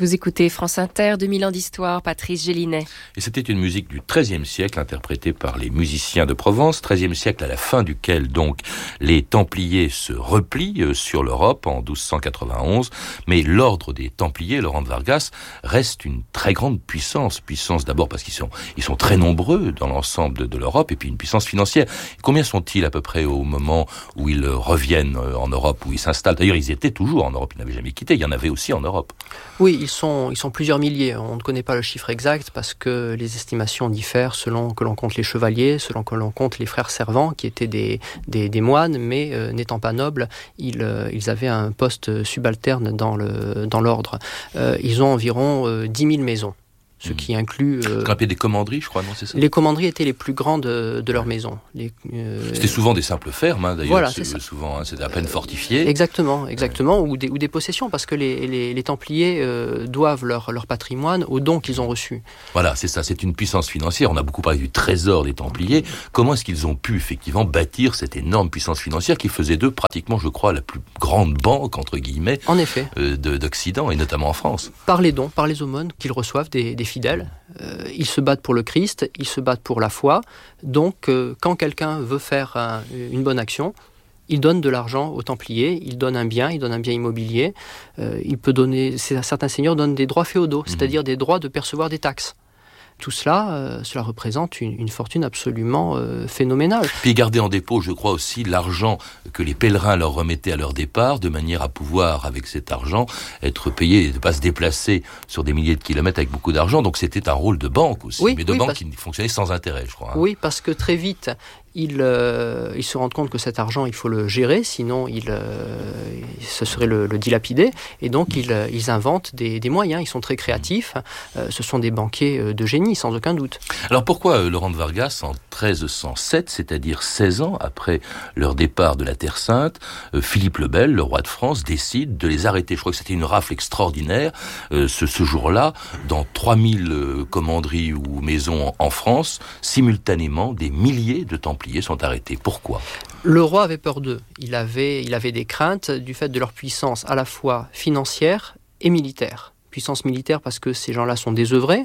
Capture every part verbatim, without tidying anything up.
Vous écoutez France Inter, deux mille ans d'histoire, Patrice Gélinet. Et c'était une musique du treizième siècle, interprétée par les musiciens de Provence, treizième siècle à la fin duquel donc les Templiers se replient sur l'Europe en douze cent quatre-vingt-onze, mais l'ordre des Templiers, Laurent de Vargas, reste une très grande puissance, puissance d'abord parce qu'ils sont, ils sont très nombreux dans l'ensemble de, de l'Europe, et puis une puissance financière. Combien sont-ils à peu près au moment où ils reviennent en Europe, où ils s'installent? D'ailleurs, ils étaient toujours en Europe, ils n'avaient jamais quitté, il y en avait aussi en Europe. Oui, ils sont, ils sont plusieurs milliers. On ne connaît pas le chiffre exact parce que les estimations diffèrent selon que l'on compte les chevaliers, selon que l'on compte les frères servants, qui étaient des, des, des moines, mais euh, n'étant pas nobles, ils, euh, ils avaient un poste subalterne dans, le, dans l'ordre. Euh, ils ont environ euh, dix mille maisons. Ce qui inclut... Euh, Qu'on appelait des commanderies, je crois, non, c'est ça? Les commanderies étaient les plus grandes de, de leur maison. Les, euh, C'était souvent des simples fermes, hein, d'ailleurs. Voilà, c'est, c'est souvent, hein, c'était à peine fortifié. Exactement, exactement, ouais. ou, des, ou des possessions, parce que les, les, les Templiers euh, doivent leur, leur patrimoine aux dons qu'ils ont reçus. Voilà, c'est ça, c'est une puissance financière. On a beaucoup parlé du trésor des Templiers. Comment est-ce qu'ils ont pu, effectivement, bâtir cette énorme puissance financière qui faisait d'eux, pratiquement, je crois, la plus grande banque, entre guillemets, en effet. Euh, de, d'Occident, et notamment en France? Par les dons, par les aumônes qu'ils reçoivent des, des fidèles. Euh, Ils se battent pour le Christ, ils se battent pour la foi. Donc, euh, quand quelqu'un veut faire un, une bonne action, il donne de l'argent aux Templiers, il donne un bien, il donne un bien immobilier. Euh, il peut donner, certains seigneurs donnent des droits féodaux, mmh. c'est-à-dire des droits de percevoir des taxes. Tout cela, euh, cela représente une, une fortune absolument euh, phénoménale. Puis garder en dépôt, je crois aussi, l'argent que les pèlerins leur remettaient à leur départ, de manière à pouvoir, avec cet argent, être payés et de ne pas se déplacer sur des milliers de kilomètres avec beaucoup d'argent. Donc c'était un rôle de banque aussi, oui, mais de oui, banque parce... qui fonctionnait sans intérêt, je crois. Hein. Oui, parce que très vite, ils, euh, ils se rendent compte que cet argent, il faut le gérer, sinon il, euh, ce serait le, le dilapider. Et donc ils, ils inventent des, des moyens, ils sont très créatifs. Euh, ce sont des banquiers de génie, sans aucun doute. Alors pourquoi euh, Laurent de Vargas, en treize cent sept, c'est-à-dire seize ans après leur départ de la Terre Sainte, euh, Philippe le Bel, le roi de France, décide de les arrêter? Je crois que c'était une rafle extraordinaire. Euh, ce, ce jour-là, dans trois mille euh, commanderies ou maisons en France, simultanément, des milliers de Templiers sont arrêtés. Pourquoi? Le roi avait peur d'eux. Il avait, il avait des craintes du fait de leur puissance à la fois financière et militaire. Puissance militaire parce que ces gens-là sont désœuvrés.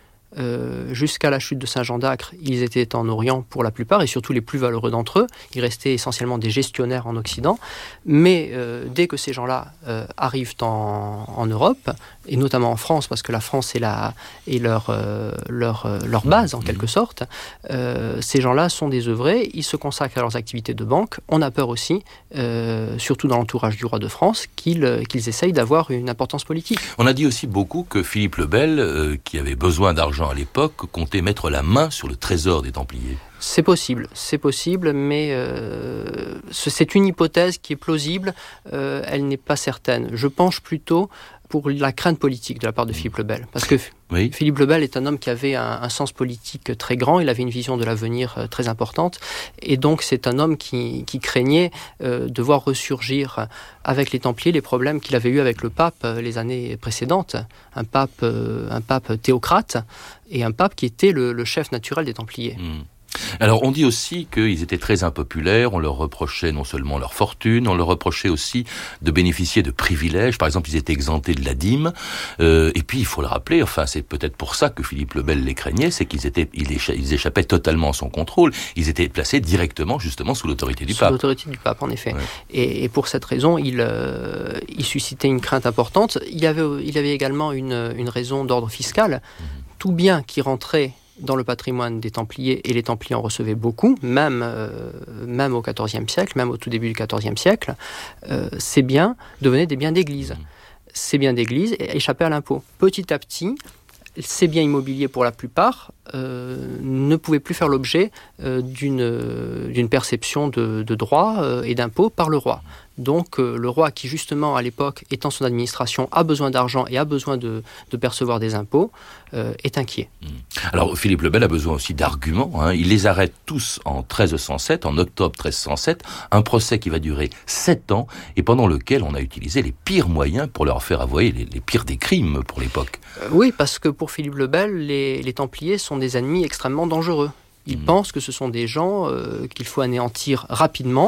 Euh, jusqu'à la chute de Saint-Jean d'Acre, ils étaient en Orient pour la plupart, et surtout les plus valeureux d'entre eux. Ils restaient essentiellement des gestionnaires en Occident. Mais euh, dès que ces gens-là euh, arrivent en, en Europe, et notamment en France, parce que la France est, la, est leur, euh, leur, euh, leur base en quelque sorte, euh, ces gens-là sont désœuvrés, ils se consacrent à leurs activités de banque. On a peur aussi, euh, surtout dans l'entourage du roi de France, qu'ils, qu'ils essayent d'avoir une importance politique. On a dit aussi beaucoup que Philippe le Bel, euh, qui avait besoin d'argent à l'époque, comptait mettre la main sur le trésor des Templiers. C'est possible, c'est possible, mais euh, c'est une hypothèse qui est plausible, euh, elle n'est pas certaine. Je penche plutôt pour la crainte politique de la part de Philippe le Bel, parce que oui. Philippe le Bel est un homme qui avait un, un sens politique très grand, il avait une vision de l'avenir euh, très importante, et donc c'est un homme qui, qui craignait euh, de voir ressurgir avec les Templiers les problèmes qu'il avait eu avec le pape euh, les années précédentes, un pape, euh, un pape théocrate, et un pape qui était le, le chef naturel des Templiers. Mmh. Alors, on dit aussi qu'ils étaient très impopulaires, on leur reprochait non seulement leur fortune, on leur reprochait aussi de bénéficier de privilèges. Par exemple, ils étaient exemptés de la dîme. Euh, et puis, il faut le rappeler, enfin, c'est peut-être pour ça que Philippe le Bel les craignait, c'est qu'ils étaient, ils, écha- ils échappaient totalement à son contrôle. Ils étaient placés directement, justement, sous l'autorité du sous pape. Sous l'autorité du pape, en effet. Ouais. Et, et pour cette raison, il, euh, il suscitait une crainte importante. Il y avait, il y avait également une, une raison d'ordre fiscal. Mmh. Tout bien qui rentrait dans le patrimoine des Templiers, et les Templiers en recevaient beaucoup, même, euh, même au quatorzième siècle, même au tout début du quatorzième siècle, euh, ces biens devenaient des biens d'église. Mmh. Ces biens d'église échappaient à l'impôt. Petit à petit, ces biens immobiliers, pour la plupart, euh, ne pouvaient plus faire l'objet euh, d'une, d'une perception de, de droits euh, et d'impôts par le roi. Donc euh, le roi, qui justement à l'époque, étant son administration, a besoin d'argent et a besoin de, de percevoir des impôts, euh, est inquiet. Alors Philippe le Bel a besoin aussi d'arguments. Hein. Il les arrête tous en treize cent sept, en octobre treize cent sept, un procès qui va durer sept ans et pendant lequel on a utilisé les pires moyens pour leur faire avouer les, les pires des crimes pour l'époque. Euh, oui, parce que pour Philippe le Bel, les, les Templiers sont des ennemis extrêmement dangereux. Ils mmh. pensent que ce sont des gens euh, qu'il faut anéantir rapidement,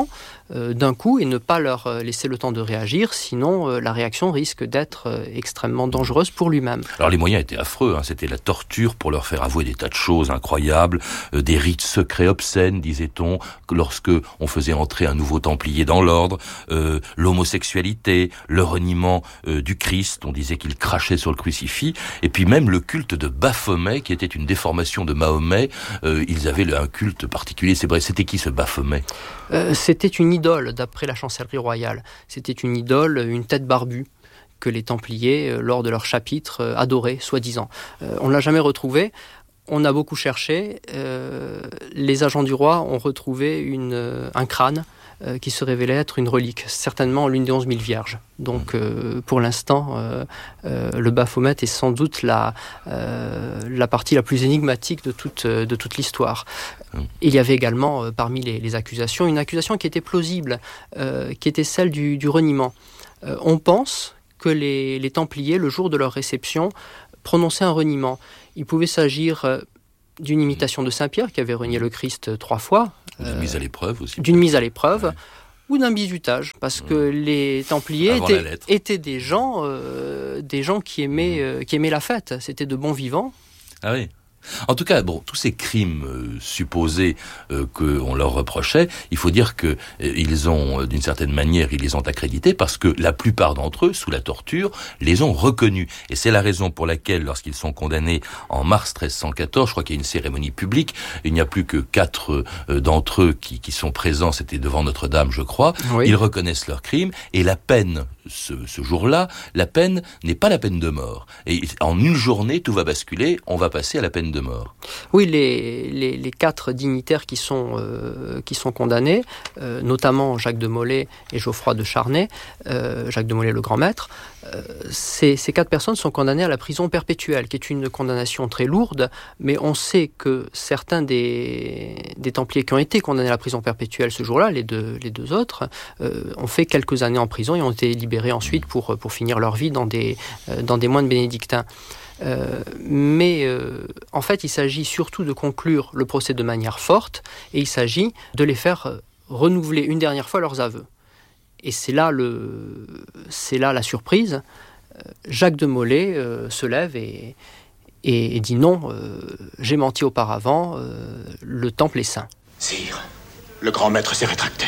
euh, d'un coup et ne pas leur laisser le temps de réagir, sinon euh, la réaction risque d'être euh, extrêmement dangereuse pour lui-même. Alors les moyens étaient affreux, hein. C'était la torture pour leur faire avouer des tas de choses incroyables, euh, des rites secrets obscènes, disait-on, lorsque on faisait entrer un nouveau templier dans l'ordre, euh, l'homosexualité, le reniement euh, du Christ, on disait qu'il crachait sur le crucifix, et puis même le culte de Baphomet, qui était une déformation de Mahomet. Euh, ils avaient un culte particulier. C'est vrai. C'était qui ce Baphomet ? euh, C'était une idole, d'après la chancellerie royale. C'était une idole, une tête barbue, que les Templiers, euh, lors de leur chapitre, euh, adoraient, soi-disant. Euh, on ne l'a jamais retrouvé. On a beaucoup cherché. Euh, les agents du roi ont retrouvé une, euh, un crâne euh, qui se révélait être une relique, certainement l'une des onze mille vierges. Donc, euh, pour l'instant, euh, euh, le Baphomet est sans doute la, euh, la partie la plus énigmatique de toute, de toute l'histoire. Il y avait également, euh, parmi les, les accusations, une accusation qui était plausible, euh, qui était celle du, du reniement. Euh, on pense que les, les Templiers, le jour de leur réception, prononçaient un reniement. Il pouvait s'agir euh, d'une imitation de Saint-Pierre, qui avait renié le Christ trois fois. D'une euh, mise à l'épreuve aussi. D'une mise à l'épreuve. Ouais. Ou d'un bizutage, parce que mmh. les Templiers étaient, étaient des gens, euh, des gens qui aimaient, euh, qui aimaient la fête. C'était de bons vivants. Ah oui. En tout cas, bon, tous ces crimes euh, supposés euh, qu'on leur reprochait, il faut dire que euh, ils ont, d'une certaine manière, ils les ont accrédités parce que la plupart d'entre eux, sous la torture, les ont reconnus. Et c'est la raison pour laquelle, lorsqu'ils sont condamnés en mars treize cent quatorze, je crois qu'il y a une cérémonie publique, il n'y a plus que quatre euh, d'entre eux qui, qui sont présents, c'était devant Notre-Dame, je crois, oui. Ils reconnaissent leurs crimes et la peine, ce, ce jour-là, la peine n'est pas la peine de mort. Et en une journée, tout va basculer, on va passer à la peine de mort. Oui, les, les, les quatre dignitaires qui sont, euh, qui sont condamnés, euh, notamment Jacques de Molay et Geoffroy de Charnay, euh, Jacques de Molay le grand maître, euh, ces, ces quatre personnes sont condamnées à la prison perpétuelle, qui est une condamnation très lourde, mais on sait que certains des, des Templiers qui ont été condamnés à la prison perpétuelle ce jour-là, les deux, les deux autres, euh, ont fait quelques années en prison et ont été libérés ensuite pour, pour finir leur vie dans des, euh, dans des moines bénédictins. Euh, mais euh, en fait, il s'agit surtout de conclure le procès de manière forte et il s'agit de les faire renouveler une dernière fois leurs aveux. Et c'est là, le, c'est là la surprise. Jacques de Molay euh, se lève et, et, et dit non, euh, j'ai menti auparavant, euh, le temple est saint. Sire, le grand maître s'est rétracté.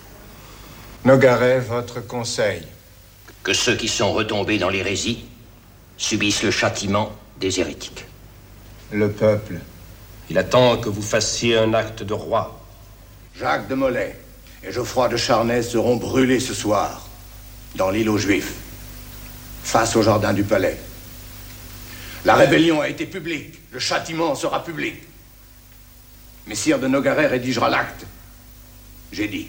Nogaret, votre conseil. Que ceux qui sont retombés dans l'hérésie subissent le châtiment des hérétiques. Le peuple. Il attend que vous fassiez un acte de roi. Jacques de Molay et Geoffroy de Charnay seront brûlés ce soir, dans l'île aux Juifs, face au jardin du palais. La rébellion a été publique, le châtiment sera public. Messire de Nogaret rédigera l'acte. J'ai dit.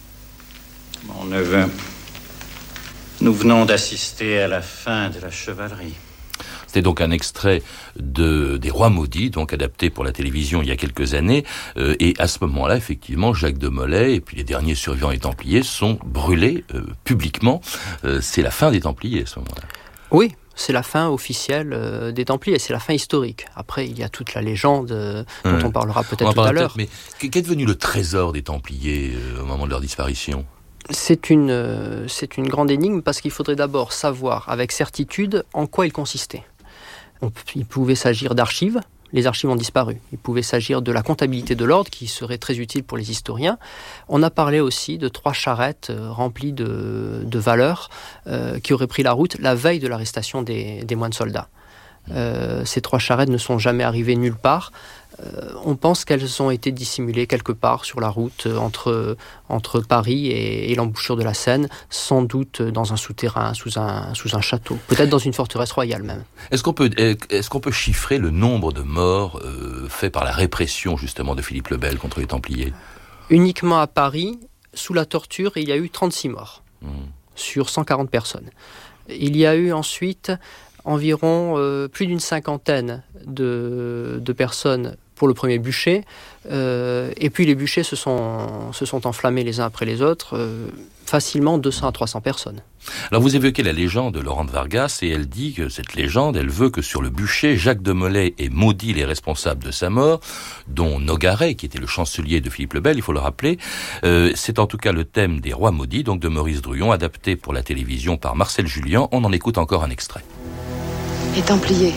Mon neveu, nous venons d'assister à la fin de la chevalerie. C'était donc un extrait de des Rois maudits, donc adapté pour la télévision il y a quelques années. Euh, et à ce moment-là, effectivement, Jacques de Molay et puis les derniers survivants des Templiers sont brûlés euh, publiquement. Euh, c'est la fin des Templiers à ce moment-là. Oui, c'est la fin officielle euh, des Templiers, c'est la fin historique. Après, il y a toute la légende euh, dont mmh. on parlera peut-être on tout à l'heure. Mais qu'est devenu le trésor des Templiers euh, au moment de leur disparition ? C'est une, euh, c'est une grande énigme parce qu'il faudrait d'abord savoir avec certitude en quoi il consistait. On, il pouvait s'agir d'archives, les archives ont disparu. Il pouvait s'agir de la comptabilité de l'ordre qui serait très utile pour les historiens. On a parlé aussi de trois charrettes euh, remplies de, de valeurs euh, qui auraient pris la route la veille de l'arrestation des, des moines soldats. Euh, ces trois charrettes ne sont jamais arrivées nulle part. Euh, on pense qu'elles ont été dissimulées quelque part sur la route entre, entre Paris et, et l'embouchure de la Seine, sans doute dans un souterrain, sous un, sous un château, peut-être dans une forteresse royale même. Est-ce qu'on peut, est-ce qu'on peut chiffrer le nombre de morts euh, faits par la répression justement de Philippe le Bel contre les Templiers ? Uniquement à Paris, sous la torture, il y a eu trente-six morts mmh. sur cent quarante personnes. Il y a eu ensuite environ euh, plus d'une cinquantaine de, de personnes pour pour le premier bûcher. Euh, et puis les bûchers se sont, se sont enflammés les uns après les autres, euh, facilement deux cents à trois cents personnes. Alors vous évoquez la légende de Laurent de Vargas et elle dit que cette légende, elle veut que sur le bûcher, Jacques de Molay ait maudit les responsables de sa mort, dont Nogaret, qui était le chancelier de Philippe le Bel, il faut le rappeler. Euh, c'est en tout cas le thème des Rois maudits, donc de Maurice Druon, adapté pour la télévision par Marcel Julien. On en écoute encore un extrait. Les Templiers.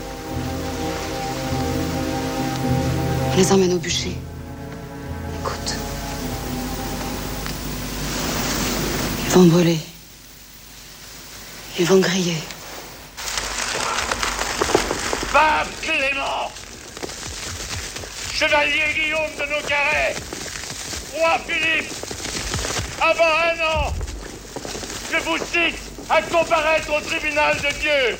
On les emmène au bûcher. Écoute. Ils vont brûler. Ils vont griller. Pape Clément, chevalier Guillaume de Nogaret, roi Philippe, avant un an, je vous cite à comparaître au tribunal de Dieu.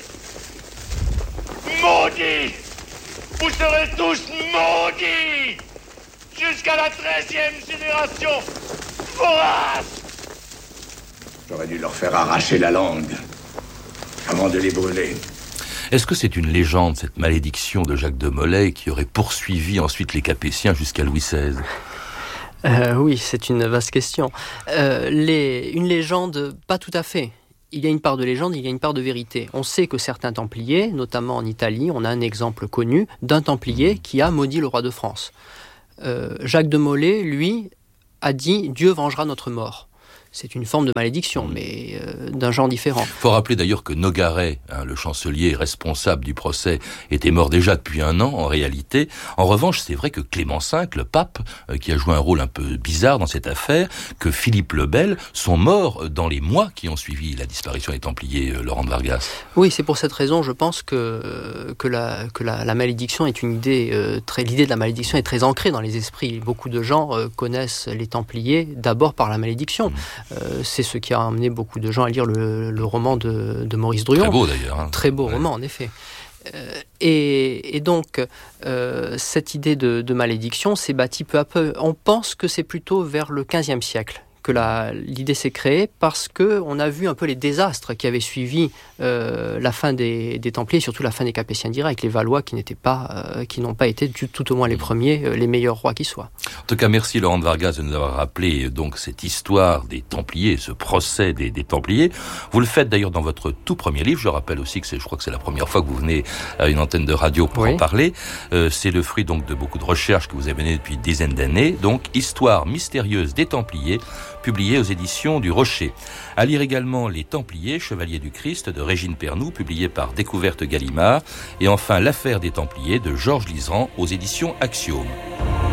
Maudits, vous serez tous maudits jusqu'à la treizième génération. Vorace. J'aurais dû leur faire arracher la langue avant de les brûler. Est-ce que c'est une légende, cette malédiction de Jacques de Molay, qui aurait poursuivi ensuite les Capétiens jusqu'à Louis seize ? euh, Oui, c'est une vaste question. Euh, les, une légende, pas tout à fait. Il y a une part de légende, il y a une part de vérité. On sait que certains Templiers, notamment en Italie, on a un exemple connu d'un Templier qui a maudit le roi de France. Euh, Jacques de Molay, lui, a dit « Dieu vengera notre mort ». C'est une forme de malédiction, mais euh, d'un genre différent. Il faut rappeler d'ailleurs que Nogaret, hein, le chancelier responsable du procès, était mort déjà depuis un an, en réalité. En revanche, c'est vrai que Clément cinq, le pape, euh, qui a joué un rôle un peu bizarre dans cette affaire, que Philippe le Bel, sont morts dans les mois qui ont suivi la disparition des Templiers, euh, Laurent de Vargas. Oui, c'est pour cette raison, je pense que, que, la, que la, la malédiction est une idée, euh, très, l'idée de la malédiction est très ancrée dans les esprits. Beaucoup de gens euh, connaissent les Templiers d'abord par la malédiction. Mmh. Euh, c'est ce qui a amené beaucoup de gens à lire le, le roman de, de Maurice Druon. Très beau d'ailleurs. Hein. Très beau ouais. roman, en effet. Euh, et, et donc, euh, cette idée de, de malédiction s'est bâtie peu à peu. On pense que c'est plutôt vers le quinzième siècle que la, l'idée s'est créée, parce qu'on a vu un peu les désastres qui avaient suivi euh, la fin des, des Templiers, surtout la fin des Capétiens directs, les Valois qui n'étaient pas, euh, qui n'ont pas été du, tout au moins les premiers, euh, les meilleurs rois qui soient. En tout cas, merci Laurent de Vargas de nous avoir rappelé donc cette histoire des Templiers, ce procès des, des Templiers. Vous le faites d'ailleurs dans votre tout premier livre. Je rappelle aussi que c'est, je crois que c'est la première fois que vous venez à une antenne de radio pour oui. en parler. Euh, c'est le fruit donc de beaucoup de recherches que vous avez menées depuis une dizaine d'années. Donc, Histoire mystérieuse des Templiers, publié aux éditions du Rocher. À lire également Les Templiers, Chevaliers du Christ de Régine Pernoud, publié par Découverte Gallimard. Et enfin, L'affaire des Templiers de Georges Liseran aux éditions Axiome.